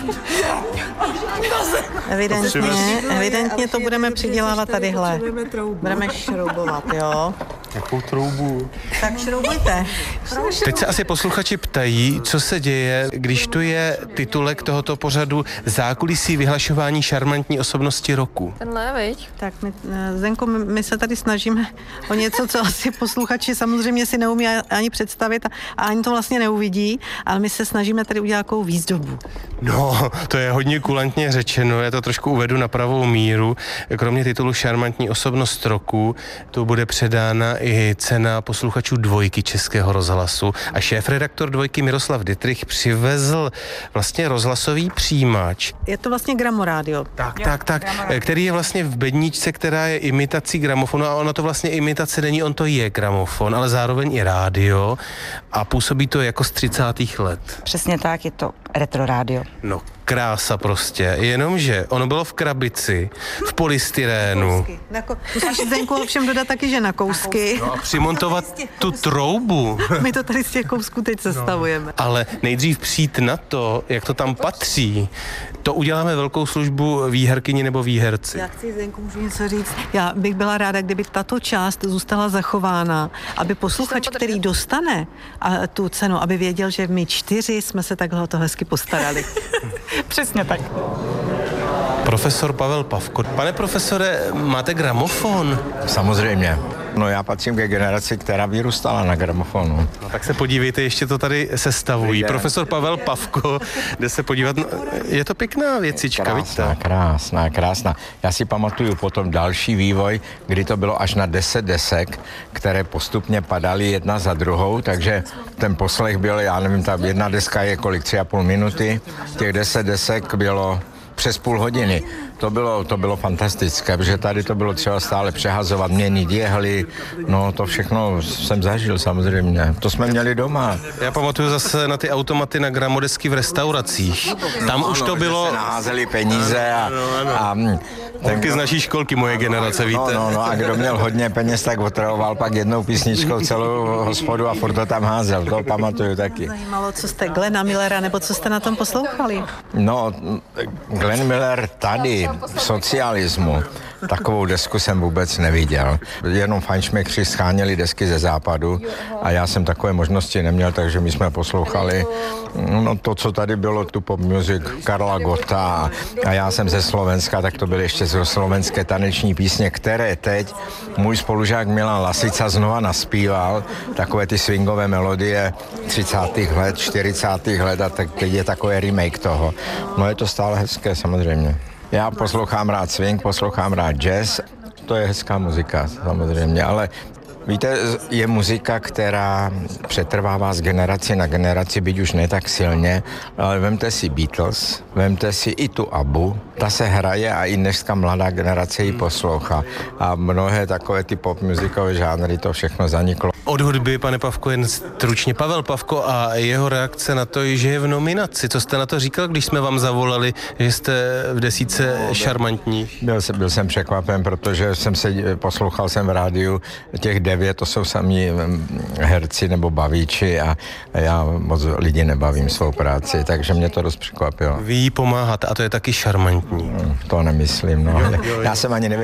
Evidentně to budeme přidělávat tadyhle. Budeme šroubovat, jo. Jakou troubu? Tak šroubujte. Teď se asi posluchači ptají, co se děje, když tu je titulek tohoto pořadu Zákulisí vyhlašování šarmantní osobnosti roku. Tenhle, viď? Tak Zdenko, my se tady snažíme o něco, co asi posluchači samozřejmě si neumí ani představit a ani to vlastně neuvidí, ale my se snažíme tady udělat takovou výzdobu. No, to je hodně kulantně řečeno, já to trošku uvedu na pravou míru. Kromě titulu Šarmantní osobnost roku, tu bude předána i cena posluchačů Dvojky Českého rozhlasu a šéfredaktor Dvojky Miroslav Dittrich přivezl vlastně rozhlasový přijímač. Je to vlastně gramorádio. Tak, který je vlastně v bedničce, která je imitací gramofonu a ona to vlastně imitace není, on to je gramofon, ale zároveň i rádio a působí to jako z 30. let. Přesně tak, je to retro rádio. No, krása prostě, jenomže ono bylo v krabici, v polystyrénu. Musíš, Zdenku, ovšem dodat taky, že na kousky. No a přimontovat tu troubu. My to tady z těch kousků teď sestavujeme. Ale nejdřív přijít na to, jak to tam patří, to uděláme velkou službu výherkyni nebo výherci. Já chci, Zdenku, můžu něco říct. Já bych byla ráda, kdyby tato část zůstala zachována, aby posluchač, který dostane tu cenu, aby věděl, že my 4 jsme se takhle o to hezky postarali. Přesně tak. Profesor Pavel Pavko. Pane profesore, máte gramofon? Samozřejmě. No já patřím ke generaci, která vyrůstala na gramofonu. No, tak se podívejte, ještě to tady sestavují. Profesor Pavel Pavko, jde se podívat. No, je to pěkná věcička, vidíte? Krásná. Já si pamatuju potom další vývoj, kdy to bylo až na 10 desek, které postupně padaly jedna za druhou, takže ten poslech byl, já nevím, ta jedna deska je kolik, 3,5 minuty, těch 10 desek bylo přes půl hodiny. To bylo fantastické, protože tady to bylo třeba stále přehazovat, měnit jehly, no to všechno jsem zažil samozřejmě. To jsme měli doma. Já pamatuju zase na ty automaty na gramodesky v restauracích. Tam už to bylo... Se naházeli peníze a Taky z naší školky moje generace, víte. No a kdo měl hodně peněz, tak otravoval pak jednou písničkou celou hospodu a furt to tam házel, to pamatuju taky. Zajímalo, co jste Glena Millera, nebo co jste na tom poslouchali? No, Glenn Miller tady v socialismu takovou desku jsem vůbec neviděl. Jenom fajnšmekři scháněli desky ze západu a já jsem takové možnosti neměl, takže my jsme poslouchali no to, co tady bylo, tu pop music Karla Gotta a já jsem ze Slovenska, tak to byly ještě slovenské taneční písně, které teď můj spolužák Milan Lasica znova naspíval, takové ty swingové melodie 30. let, 40. let a teď je takové remake toho. No je to stále hezké samozřejmě. Já poslouchám rád swing, poslouchám rád jazz, to je hezká muzika samozřejmě, ale víte, je muzika, která přetrvává z generace na generaci, byť už ne tak silně, ale vemte si Beatles, vemte si i tu ABBU, ta se hraje a i dneska mladá generace ji poslouchá a mnohé takové ty pop muzikové žánry, to všechno zaniklo. Od hudby, pane Pavko, jen stručně. Pavel Pavko a jeho reakce na to, že je v nominaci. Co jste na to říkal, když jsme vám zavolali, že jste v desítce šarmantní? Byl jsem překvapen, protože poslouchal jsem v rádiu těch 9, to jsou sami herci nebo bavíči a já moc lidi nebavím svou práci, takže mě to dost překvapilo. Vy jí pomáháte a to je taky šarmantní. To nemyslím, no. Já jsem ani nevěděl,